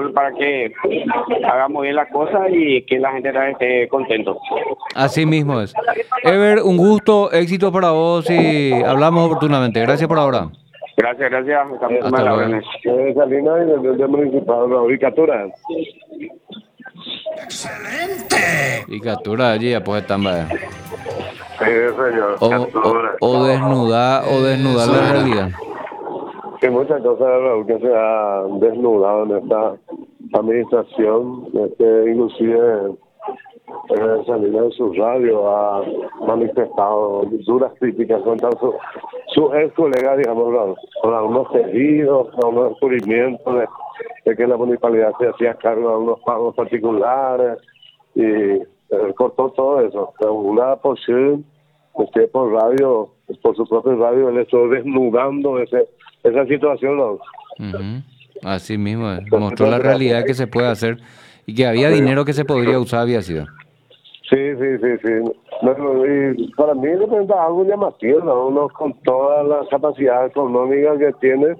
Raúl, para que hagamos bien las cosas y que la gente esté contento. Así mismo es. Ever, un gusto, éxito para vos y hablamos oportunamente. Gracias por ahora. Gracias, estamos Hasta a las luego. órdenes. Salinas y del municipal, la ubicatura. Y captura allí, pues están. Sí, señor. O desnudar la realidad. Que muchas cosas, Raúl, que se ha desnudado en esta administración, inclusive Salinas en su radio ha manifestado duras críticas contra su ex colega, digamos, con algunos pedidos, algunos descubrimientos de que la municipalidad se hacía cargo de algunos pagos particulares y cortó todo eso. Una porción, usted por radio, por su propio radio, él estuvo desnudando esa situación, ¿no? Uh-huh. Así mismo, mostró la realidad que se puede hacer y que había dinero que se podría usar, había sido. Sí. Bueno, y para mí representa algo llamativo, ¿no? Uno con toda la capacidad económica que tiene,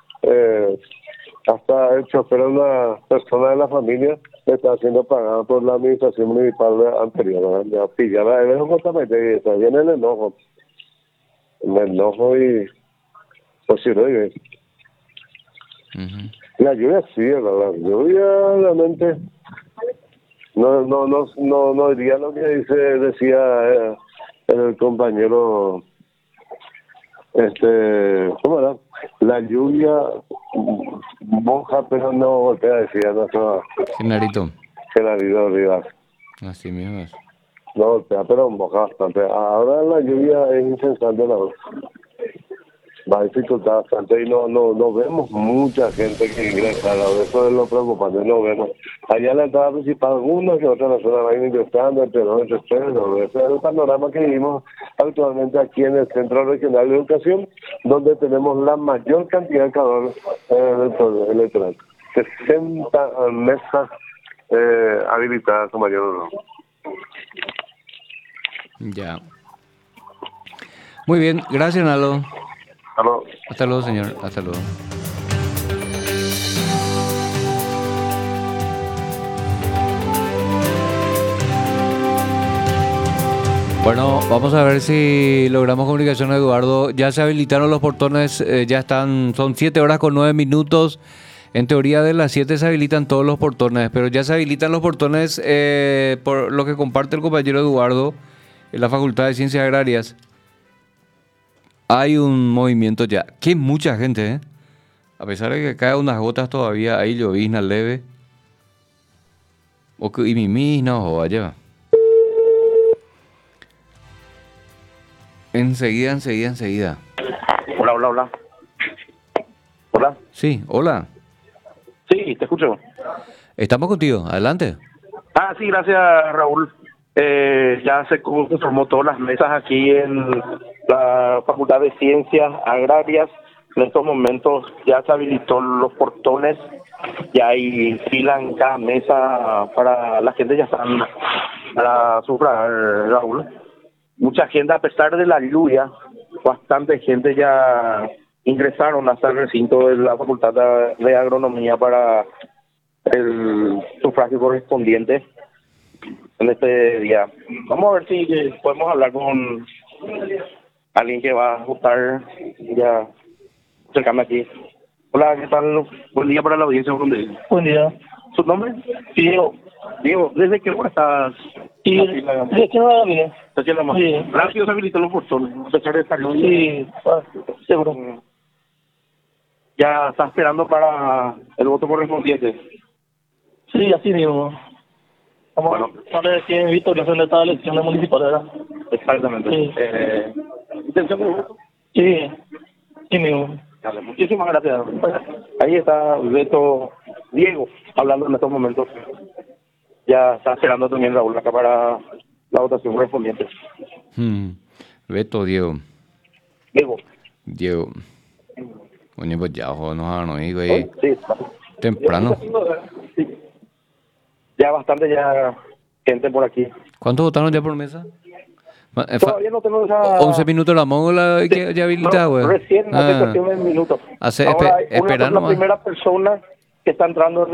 hasta el chofer de una persona de la familia está siendo pagado por la administración municipal anterior, ¿no? Ya pillaba el enojo justamente, y está viene el enojo y pues sí, ¿no? La lluvia sí, la lluvia realmente no diría lo que decía el compañero, ¿cómo era? La lluvia moja pero no golpea, decía nuestro Genarito Rivas. Así mismo es. No golpea pero moja bastante. Ahora la lluvia es incesante, va a dificultar bastante y no vemos mucha gente que ingresa, eso es lo preocupante, no vemos. Allá en la entrada principal, algunas que otras personas van ingresando entre dos, entre tres, ese es el panorama que vivimos actualmente aquí en el Centro Regional de Educación, donde tenemos la mayor cantidad de calor electoral. 60 mesas habilitadas, su mayor. Ya. Muy bien, gracias, Nalo. Aló. Hasta luego, señor. Hasta luego. Bueno, vamos a ver si logramos comunicación, Eduardo. Ya se habilitaron los portones, ya están, son 7 horas con 9 minutos. En teoría de las 7 se habilitan todos los portones, pero ya se habilitan los portones por lo que comparte el compañero Eduardo en la Facultad de Ciencias Agrarias. Hay un movimiento ya, que mucha gente, ¿eh? A pesar de que caen unas gotas todavía, hay llovizna leve. Y mimizna o allá. Enseguida. Hola. Hola. Sí, hola. Sí, te escucho. Estamos contigo, adelante. Sí, gracias, Raúl. Ya se conformó todas las mesas aquí en la Facultad de Ciencias Agrarias. En estos momentos ya se habilitó los portones, ya hay fila en cada mesa para la gente, ya están para sufragar, Raúl. Mucha gente, a pesar de la lluvia, bastante gente ya ingresaron hasta el recinto de la Facultad de Agronomía para el sufragio correspondiente en este día. Vamos a ver si podemos hablar con alguien que va a ajustar, ya acercarme aquí. Hola, ¿qué tal? Buen día para la audiencia. Buen día. ¿Su nombre? Diego. Diego, ¿desde qué hora estás? Sí, ¿de qué hora viene? Sí. Rápido se habilitó los portones, a pesar de esta lluvia. Sí, seguro. ¿Ya está esperando para el voto correspondiente? Sí, así mismo. Vamos a ver si en victoriación de esta elección municipal, ¿verdad? Exactamente. Sí. ¿Intención de voto? Sí, sí mismo. Dale, muchísimas gracias. Ahí está Diego hablando en estos momentos. Ya está esperando también Raúl acá para la votación correspondiente. Beto, Diego. Diego. Coño, pues ya, ojo, no digo ahí. Sí. Temprano. Sí. Ya bastante gente por aquí. ¿Cuántos votaron ya por mesa? Todavía no tengo esa... 11 minutos la mógola que ya habilitada, güey. Recién, hace cuestión de minutos. Espera La nomás. primera persona que está entrando